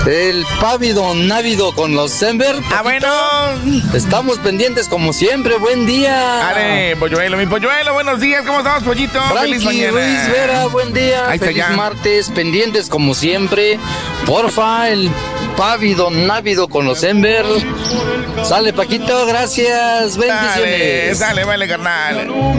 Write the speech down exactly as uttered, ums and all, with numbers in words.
El pávido návido con los Sember. Ah, bueno. Estamos pendientes como siempre. Buen día. Ale, polluelo, mi polluelo. Buenos días. ¿Cómo estamos, pollito? Feliz Frankie mañana. Ruiz Vera, buen día. Ahí está Feliz ya. martes. Pendientes como siempre. Porfa, el pávido návido con los Sember. Sale, Paquito. Gracias. Dale, Bendiciones. dale, vale, carnal.